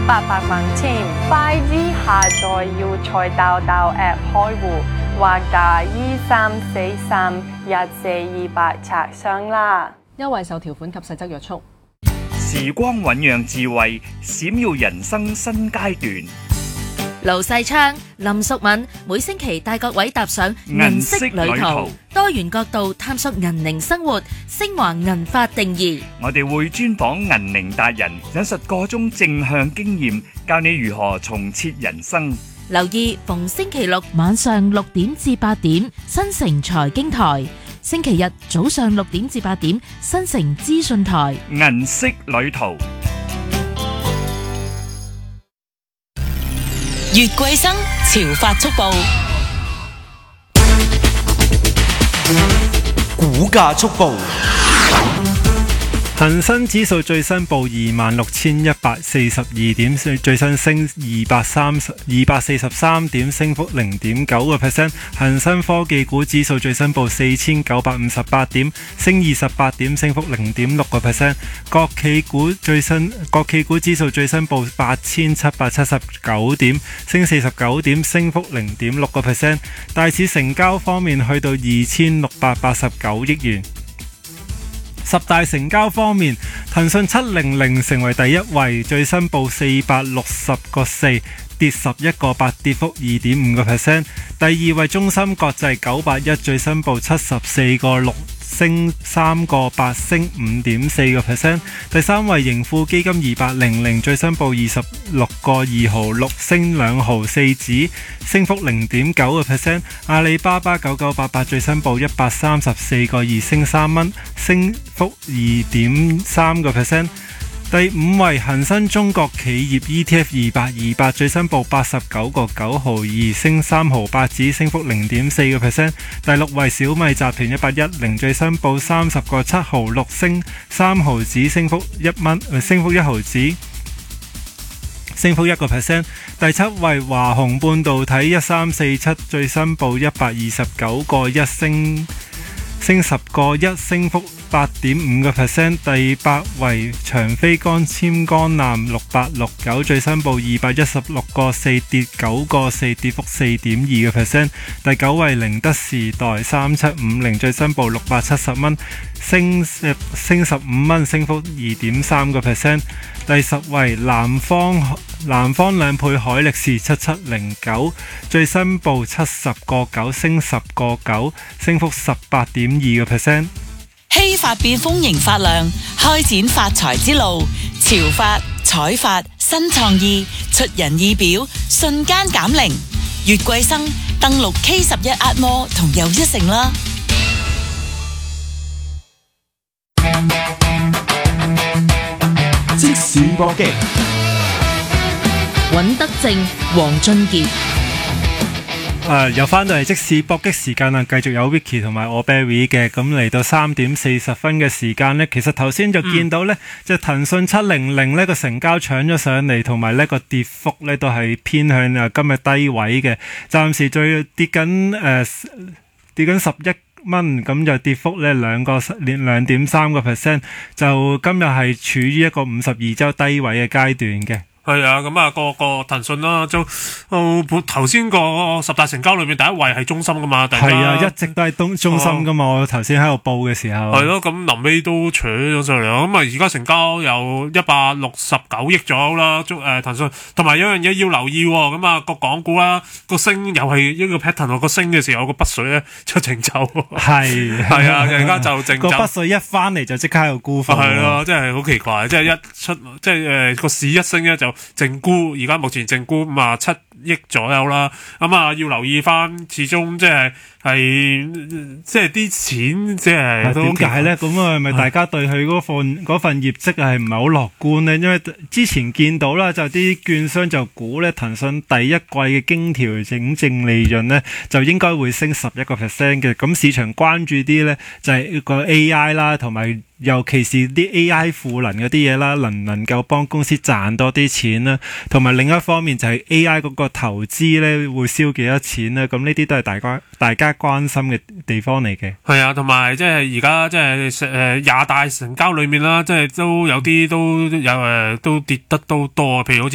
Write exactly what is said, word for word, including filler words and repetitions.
八百蚊添。快啲下載要財道道 App 開戶，或打二三四三一四二八查詢啦。 優惠受條款及細則約束。 時光醞釀智慧，閃耀人生新階段。 盧世昌、林淑敏每星期帶各位踏上銀色旅途，多元角度探索銀齡生活，升華銀髮定義。 我哋會專訪銀齡達人，引述各種正向經驗，教你如何重設人生。 留意逢星期六晚上六點至八點，新城財經台；星期日早上六點至八點，新城資訊台。 銀色旅途。 月桂生潮發速報， 股價速報。 恒生指數最新報二萬六千一百四十二點，最新升二百三十二百四十三點，升幅零點九個 percent。恒生科技股指數最新報四千九百五十八點，升二十八點，升幅零點六個 percent。國企股最新國企股指數最新報八千七百七十九點，升四十九點，升幅零點六個 percent。大市成交方面去到二千六百八十九億元。十大成交方面，騰訊七零零成為第一位，最新報四百六十個四，跌十一個八，跌幅二點五個 percent。第二位中芯國際九百一，最新報七十四個六，升三個八，升五點四個 percent。第三位盈富基金二八零零，最新報二十六個二毫六，升兩毫四子，升幅零點九個 percent。阿里巴巴九九八八，最新報一百三十四個二，升三蚊，升幅二點三個 percent。第五位恒生中國企業 E T F 二八二八，最新報八十九個九毫二，升三毫八子，升幅零點四個 percent。第六位小米集團一八一零，最新報三十個七毫六，升三毫子，升幅一蚊，升幅一毫子，升幅一個 percent。第七位華虹半導體一三四七，最新報一百二十九個一，升升十個一，升幅八點五個 percent。第八位長飛光纖光纜六八六九，最新報二百一十六個四，跌九個四，跌幅四點二個 percent。第九位寧德時代三七五零，最新報六百七十蚊，升升十五蚊，升幅二點三個 percent。第十位南方南方兩倍海力士七七零九，最新報七十個九，升十個九，升幅十八點二個 percent。 希發變豐盈發亮，開展發財之路。潮發、彩發、新創意，出人意表，瞬間減齡。月桂生登錄 K 十一 Atmore 同又一城啦。 即時搏擊， 尹德正、黃俊傑。 誒又翻到嚟即時搏擊時間啦，繼續有 Vicky 同埋我 Barry 嘅，咁嚟到三點四十分嘅時間呢，其實頭先就見到呢，即係騰訊七零零呢個成交搶咗上嚟，同埋呢個跌幅呢都係偏向啊今日低位嘅，暫時最跌緊誒、呃、跌緊十一蚊，咁就跌幅呢兩個兩點三個 percent， 就今日係處於一個五十二周低位嘅階段嘅。 係啊，咁啊個個騰訊啦，就頭先個十大成交裏面第一位係中芯噶嘛，係啊，一直都係東中芯噶嘛，哦、我頭先喺度報嘅時候。 係咯，咁臨尾都取咗上嚟，咁啊而家成交有一百六十九億左右啦，中誒騰訊，同埋有樣嘢要留意，咁啊個港股啦個升又係一個 pattern，個升嘅時候個北水咧出淨走，係係啊，而家就淨走個北水一翻嚟就即刻喺度沽貨， 係咯，真係好奇怪，即係一出即係誒個市一升咧就。淨沽，而家目前淨沽五啊七億左右啦，咁啊要留意翻，始終即係係即係啲錢即係點解咧？咁啊，係咪大家對佢嗰份嗰份業績係唔係好樂觀咧？因為之前見到啦，就啲券商就估咧，騰訊第一季嘅經調整淨利潤咧就應該會升十一個 percent 嘅。咁市場關注啲咧就係個 A I 啦，同埋尤其是啲 A I 賦能嗰啲嘢啦，能唔能夠幫公司賺多啲錢啦？同埋另一方面就係 A I 嗰個投資咧會燒幾多錢咧？咁呢啲都係大家大家關心嘅地方嚟嘅。 係啊，同埋即係而家即係誒廿大成交裏面啦，即係都有啲都有誒都跌得都多，譬如好似